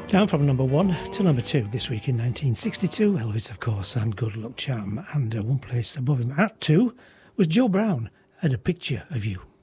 Down from number 1 to number 2 this week in 1962, Elvis, of course, and Good Luck Charm. And one place above him at 2 was Joe Brown and A Picture of You.